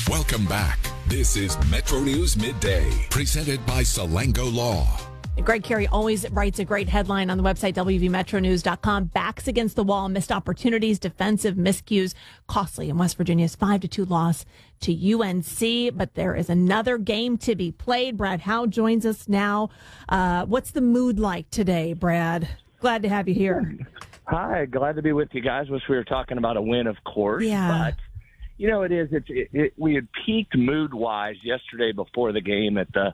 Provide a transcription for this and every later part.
Welcome back. This is Metro News Midday, presented by Salango Law. Greg Carey always writes a great headline on the website, WVMetroNews.com. Backs against the wall, missed opportunities, defensive miscues, costly in West Virginia's 5-2 loss to UNC. But there is another game to be played. Brad Howe joins us now. What's the mood like today, Brad? Glad to have you here. Hi, glad to be with you guys. Wish we were talking about a win, of course. Yeah. But, we had peaked mood-wise yesterday before the game at the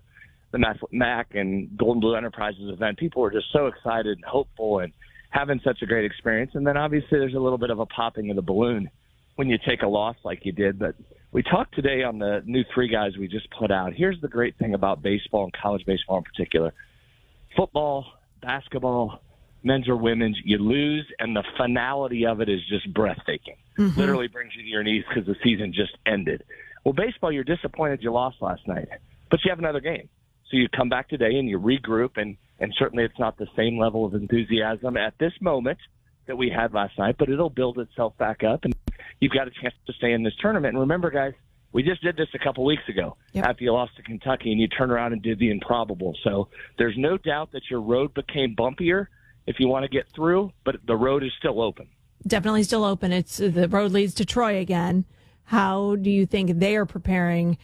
MAC and Golden Blue Enterprises event. People were just so excited and hopeful and having such a great experience. And then obviously there's a little bit of a popping of the balloon when you take a loss like you did. But we talked today on the new Three Guys we just put out. Here's the great thing about baseball and college baseball in particular. Football, basketball, men's or women's, you lose, and the finality of it is just breathtaking. Mm-hmm. Literally brings you to your knees because the season just ended. Well, baseball, you're disappointed you lost last night, but you have another game. So you come back today and you regroup, and certainly it's not the same level of enthusiasm at this moment that we had last night, but it'll build itself back up, and you've got a chance to stay in this tournament. And remember, guys, we just did this a couple weeks ago after you lost to Kentucky, and you turned around and did the improbable. So there's no doubt that your road became bumpier if you want to get through, but the road is still open. Definitely still open. It's the road leads to Troy again. How do you think they are preparing,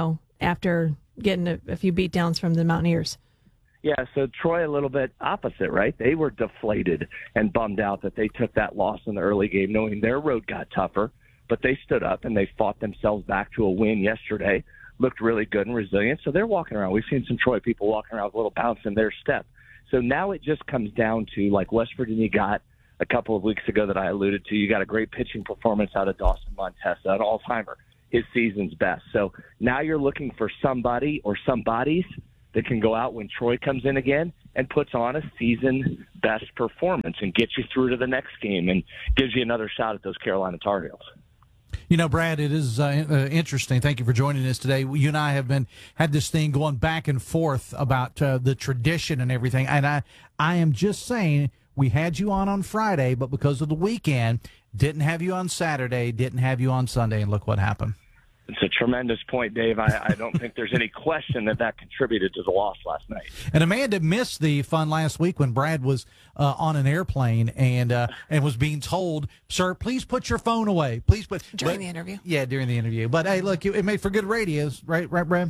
after getting a few beatdowns from the Mountaineers? Yeah, so Troy a little bit opposite, right? They were deflated and bummed out that they took that loss in the early game, knowing their road got tougher, but they stood up and they fought themselves back to a win yesterday, looked really good and resilient. So they're walking around. We've seen some Troy people walking around with a little bounce in their step. So now it just comes down to, like West Virginia got a couple of weeks ago that I alluded to, you got a great pitching performance out of Dawson Montesa, an all-timer, his season's best. So now you're looking for somebody or somebodies that can go out when Troy comes in again and puts on a season best performance and gets you through to the next game and gives you another shot at those Carolina Tar Heels. Brad, it is interesting. Thank you for joining us today. You and I have had this thing going back and forth about the tradition and everything. And I am just saying, we had you on Friday, but because of the weekend, didn't have you on Saturday, didn't have you on Sunday, and look what happened. It's a tremendous point, Dave. I don't think there's any question that contributed to the loss last night. And Amanda missed the fun last week when Brad was on an airplane and was being told, "Sir, please put your phone away. Please put." During the interview. Yeah, during the interview. But hey, look, it made for good radios, right, Brad?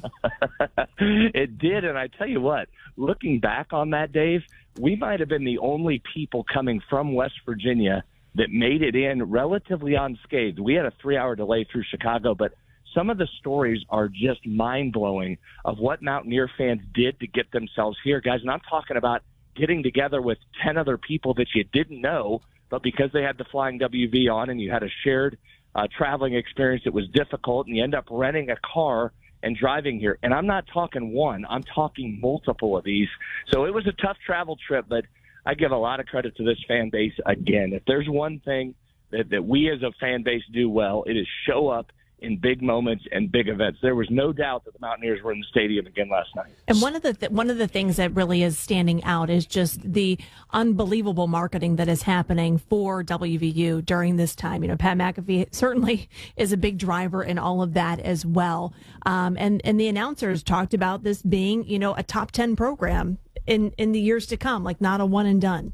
It did, and I tell you what, looking back on that, Dave, we might have been the only people coming from West Virginia that made it in relatively unscathed. We had a 3-hour delay through Chicago, but some of the stories are just mind-blowing of what Mountaineer fans did to get themselves here, guys. And I'm talking about getting together with 10 other people that you didn't know, but because they had the Flying WV on and you had a shared traveling experience, it was difficult, and you end up renting a car and driving here. And I'm not talking one. I'm talking multiple of these. So it was a tough travel trip, but I give a lot of credit to this fan base again. If there's one thing that we as a fan base do well, it is show up in big moments and big events. There was no doubt that the Mountaineers were in the stadium again last night. And one of the things that really is standing out is just the unbelievable marketing that is happening for WVU during this time. Pat McAfee certainly is a big driver in all of that as well. And the announcers talked about this being, a top 10 program in the years to come, like not a one and done.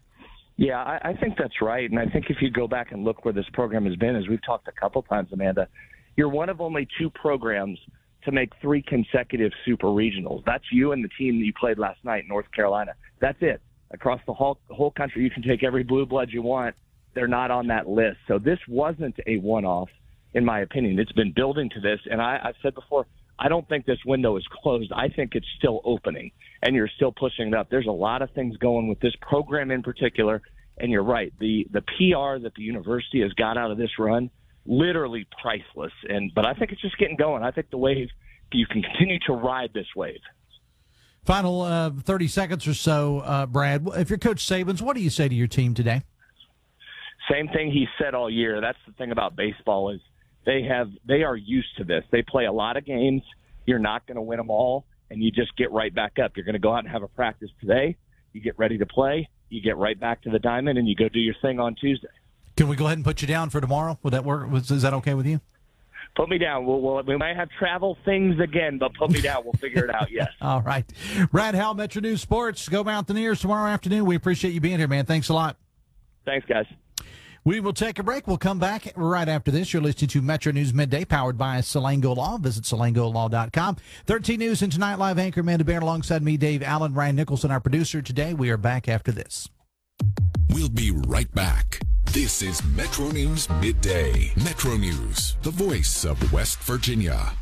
Yeah, I think that's right. And I think if you go back and look where this program has been, as we've talked a couple times, Amanda, you're one of only 2 programs to make 3 consecutive super regionals. That's you and the team that you played last night in North Carolina. That's it. Across the whole country, you can take every blue blood you want. They're not on that list. So this wasn't a one-off, in my opinion. It's been building to this. And I've said before, I don't think this window is closed. I think it's still opening, and you're still pushing it up. There's a lot of things going with this program in particular, and you're right. The PR that the university has got out of this run, literally priceless. But I think it's just getting going. I think the wave, you can continue to ride this wave. Final 30 seconds or so, Brad. If you're Coach Sabins, what do you say to your team today? Same thing he said all year. That's the thing about baseball is they are used to this. They play a lot of games. You're not going to win them all, and you just get right back up. You're going to go out and have a practice today. You get ready to play. You get right back to the diamond, and you go do your thing on Tuesday. Can we go ahead and put you down for tomorrow? Would that work? Is that okay with you? Put me down. We might have travel things again, but put me down. We'll figure it out, yes. All right. Brad Howell, Metro News Sports. Go Mountaineers tomorrow afternoon. We appreciate you being here, man. Thanks a lot. Thanks, guys. We will take a break. We'll come back right after this. You're listening to Metro News Midday, powered by Salango Law. Visit salangolaw.com. 13 News and Tonight Live anchor Amanda Bear alongside me, Dave Allen, Ryan Nicholson, our producer today. We are back after this. We'll be right back. This is Metro News Midday. Metro News, the voice of West Virginia.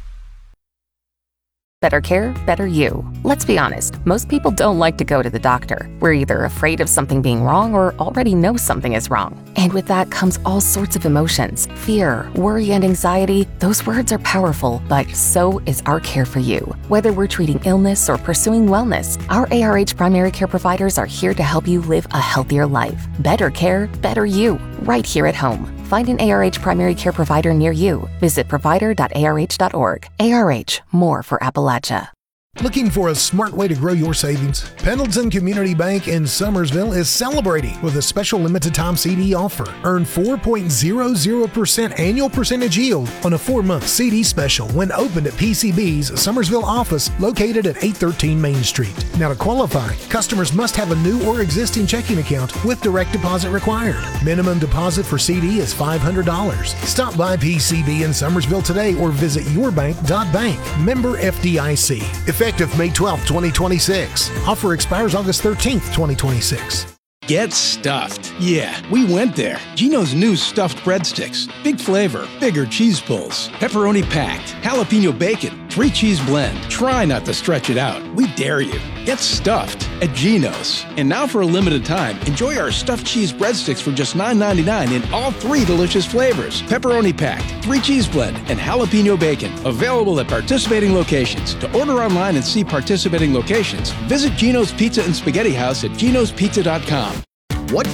Better care, better you. Let's be honest, most people don't like to go to the doctor. We're either afraid of something being wrong or already know something is wrong. And with that comes all sorts of emotions. Fear, worry, and anxiety. Those words are powerful, but so is our care for you. Whether we're treating illness or pursuing wellness, our ARH primary care providers are here to help you live a healthier life. Better care, better you. Right here at home. Find an ARH primary care provider near you. Visit provider.arh.org. ARH, more for Appalachia. Looking for a smart way to grow your savings? Pendleton Community Bank in Summersville is celebrating with a special limited time CD offer. Earn 4.00% annual percentage yield on a 4-month CD special when opened at PCB's Summersville office located at 813 Main Street. Now to qualify, customers must have a new or existing checking account with direct deposit required. Minimum deposit for CD is $500. Stop by PCB in Summersville today or visit yourbank.bank. Member FDIC. Effective May 12, 2026. Offer expires August 13th, 2026. Get stuffed. Yeah, we went there. Geno's new stuffed breadsticks. Big flavor, bigger cheese pulls, pepperoni packed, jalapeno bacon, 3-cheese blend. Try not to stretch it out. We dare you. Get stuffed at Geno's. And now for a limited time, enjoy our stuffed cheese breadsticks for just $9.99 in all 3 delicious flavors. Pepperoni packed, 3-cheese blend, and jalapeno bacon. Available at participating locations. To order online and see participating locations, visit Geno's Pizza and Spaghetti House at genospizza.com.